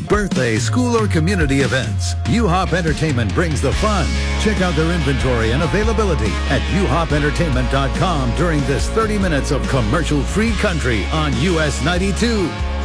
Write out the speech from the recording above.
birthday, school, or community events. U-Hop Entertainment brings the fun. Check out their inventory and availability at uhopentertainment.com during this 30 minutes of commercial-free country on US 92.